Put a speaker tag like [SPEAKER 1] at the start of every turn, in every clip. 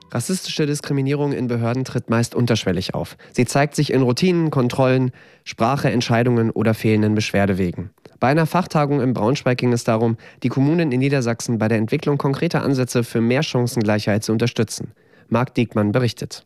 [SPEAKER 1] Rassistische Diskriminierung in Behörden tritt meist unterschwellig auf. Sie zeigt sich in Routinen, Kontrollen, Sprache, Entscheidungen oder fehlenden Beschwerdewegen. Bei einer Fachtagung in Braunschweig ging es darum, die Kommunen in Niedersachsen bei der Entwicklung konkreter Ansätze für mehr Chancengleichheit zu unterstützen. Marc Diekmann berichtet.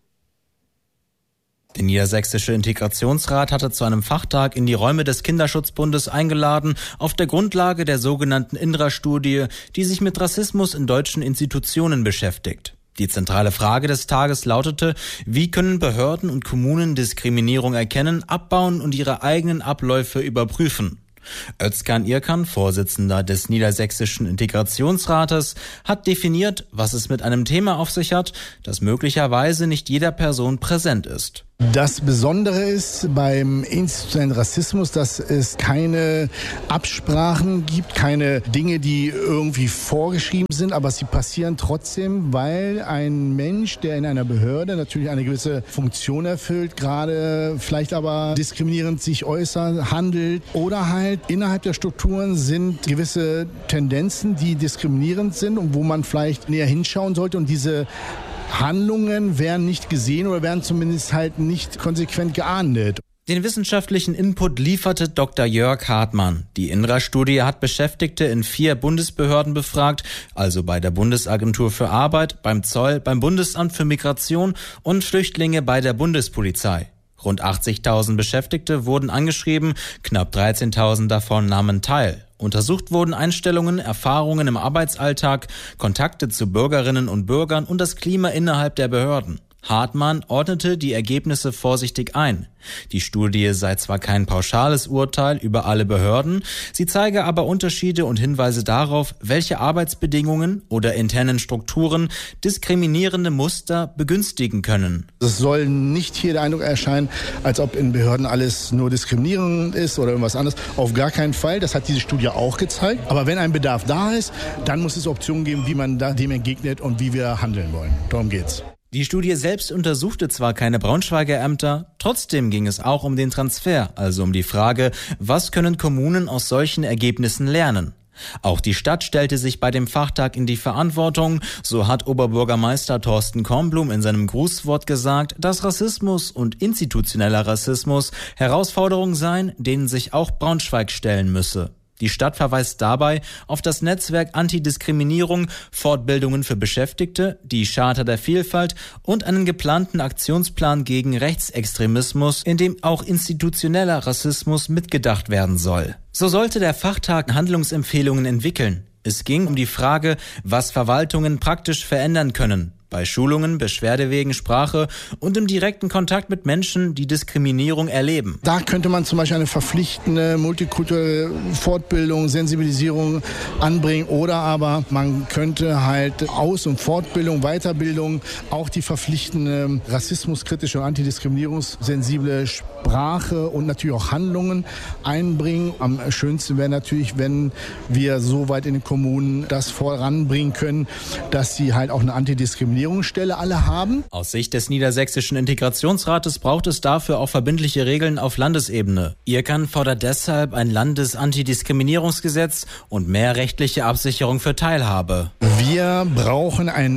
[SPEAKER 2] Der Niedersächsische Integrationsrat hatte zu einem Fachtag in die Räume des Kinderschutzbundes eingeladen, auf der Grundlage der sogenannten INRA-Studie, die sich mit Rassismus in deutschen Institutionen beschäftigt. Die zentrale Frage des Tages lautete: Wie können Behörden und Kommunen Diskriminierung erkennen, abbauen und ihre eigenen Abläufe überprüfen? Özkan Irkan, Vorsitzender des Niedersächsischen Integrationsrates, hat definiert, was es mit einem Thema auf sich hat, das möglicherweise nicht jeder Person präsent ist.
[SPEAKER 3] Das Besondere ist beim institutionellen Rassismus, dass es keine Absprachen gibt, keine Dinge, die irgendwie vorgeschrieben sind, aber sie passieren trotzdem, weil ein Mensch, der in einer Behörde natürlich eine gewisse Funktion erfüllt, gerade vielleicht aber diskriminierend sich äußert, handelt oder halt innerhalb der Strukturen sind gewisse Tendenzen, die diskriminierend sind und wo man vielleicht näher hinschauen sollte, und diese Handlungen werden nicht gesehen oder werden zumindest halt nicht konsequent geahndet.
[SPEAKER 2] Den wissenschaftlichen Input lieferte Dr. Jörg Hartmann. Die INRA-Studie hat Beschäftigte in 4 Bundesbehörden befragt, also bei der Bundesagentur für Arbeit, beim Zoll, beim Bundesamt für Migration und Flüchtlinge bei der Bundespolizei. Rund 80.000 Beschäftigte wurden angeschrieben, knapp 13.000 davon nahmen teil. Untersucht wurden Einstellungen, Erfahrungen im Arbeitsalltag, Kontakte zu Bürgerinnen und Bürgern und das Klima innerhalb der Behörden. Hartmann ordnete die Ergebnisse vorsichtig ein. Die Studie sei zwar kein pauschales Urteil über alle Behörden, sie zeige aber Unterschiede und Hinweise darauf, welche Arbeitsbedingungen oder internen Strukturen diskriminierende Muster begünstigen können.
[SPEAKER 3] Es soll nicht hier der Eindruck erscheinen, als ob in Behörden alles nur diskriminierend ist oder irgendwas anderes. Auf gar keinen Fall, das hat diese Studie auch gezeigt. Aber wenn ein Bedarf da ist, dann muss es Optionen geben, wie man dem entgegnet und wie wir handeln wollen. Darum geht's.
[SPEAKER 2] Die Studie selbst untersuchte zwar keine Braunschweiger Ämter, trotzdem ging es auch um den Transfer, also um die Frage, was können Kommunen aus solchen Ergebnissen lernen. Auch die Stadt stellte sich bei dem Fachtag in die Verantwortung. So hat Oberbürgermeister Thorsten Kornblum in seinem Grußwort gesagt, dass Rassismus und institutioneller Rassismus Herausforderungen seien, denen sich auch Braunschweig stellen müsse. Die Stadt verweist dabei auf das Netzwerk Antidiskriminierung, Fortbildungen für Beschäftigte, die Charta der Vielfalt und einen geplanten Aktionsplan gegen Rechtsextremismus, in dem auch institutioneller Rassismus mitgedacht werden soll. So sollte der Fachtag Handlungsempfehlungen entwickeln. Es ging um die Frage, was Verwaltungen praktisch verändern können. Bei Schulungen, Beschwerdewegen, Sprache und im direkten Kontakt mit Menschen, die Diskriminierung erleben.
[SPEAKER 3] Da könnte man zum Beispiel eine verpflichtende multikulturelle Fortbildung, Sensibilisierung anbringen, oder aber man könnte halt Aus- und Fortbildung, Weiterbildung, auch die verpflichtende rassismuskritische und antidiskriminierungssensible Sprache und natürlich auch Handlungen einbringen. Am schönsten wäre natürlich, wenn wir so weit in den Kommunen das voranbringen können, dass sie halt auch eine Antidiskriminierungsstelle alle haben.
[SPEAKER 2] Aus Sicht des Niedersächsischen Integrationsrates braucht es dafür auch verbindliche Regeln auf Landesebene. Irkan fordert deshalb ein Landesantidiskriminierungsgesetz und mehr rechtliche Absicherung für Teilhabe.
[SPEAKER 3] Wir brauchen ein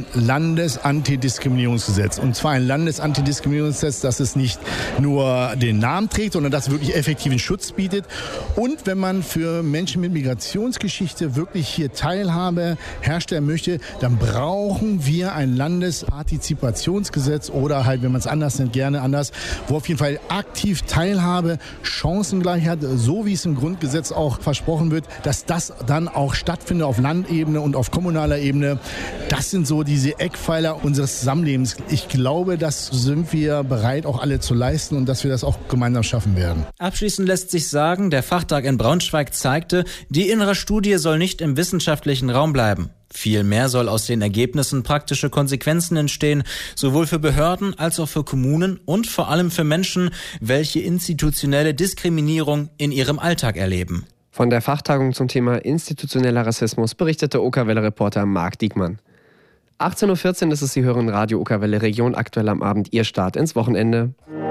[SPEAKER 3] Landesantidiskriminierungsgesetz. Und zwar ein Landesantidiskriminierungsgesetz, das es nicht nur den Namen trägt, sondern das wirklich effektiven Schutz bietet. Und wenn man für Menschen mit Migrationsgeschichte wirklich hier Teilhabe herstellen möchte, dann brauchen wir ein Landespartizipationsgesetz oder halt, wenn man es anders nennt, gerne anders, wo auf jeden Fall aktiv Teilhabe, Chancengleichheit, so wie es im Grundgesetz auch versprochen wird, dass das dann auch stattfindet auf Landebene und auf kommunaler Ebene. Das sind so diese Eckpfeiler unseres Zusammenlebens. Ich glaube, das sind wir bereit, auch alle zu leisten, und dass wir das auch gemeinsam schaffen werden.
[SPEAKER 2] Abschließend lässt sich sagen, der Fachtag in Braunschweig zeigte, die INRA-Studie soll nicht im wissenschaftlichen Raum bleiben. Vielmehr soll aus den Ergebnissen praktische Konsequenzen entstehen, sowohl für Behörden als auch für Kommunen und vor allem für Menschen, welche institutionelle Diskriminierung in ihrem Alltag erleben.
[SPEAKER 1] Von der Fachtagung zum Thema institutioneller Rassismus berichtete Okerwelle-Reporter Marc Diekmann. 18.14 Uhr ist es, Sie hören Radio Okerwelle Region aktuell am Abend, Ihr Start ins Wochenende.